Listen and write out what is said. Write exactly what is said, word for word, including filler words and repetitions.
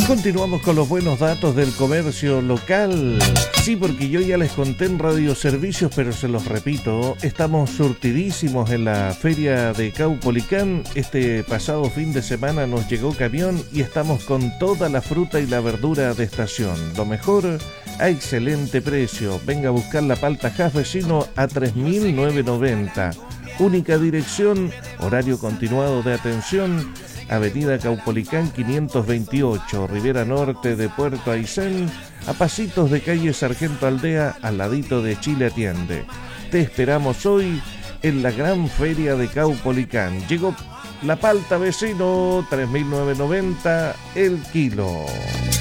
Continuamos con los buenos datos del comercio local. Sí, porque yo ya les conté en radioservicios, pero se los repito, estamos surtidísimos en la feria de Caupolicán. Este pasado fin de semana nos llegó camión y estamos con toda la fruta y la verdura de estación. Lo mejor, a excelente precio. Venga a buscar la palta Hass vecino a tres mil novecientos noventa. Única dirección, horario continuado de atención, Avenida Caupolicán quinientos veintiocho, Ribera Norte de Puerto Aysén, a pasitos de calle Sargento Aldea, al ladito de Chile Atiende. Te esperamos hoy en la gran feria de Caupolicán. Llegó la palta vecino, tres mil novecientos noventa el kilo.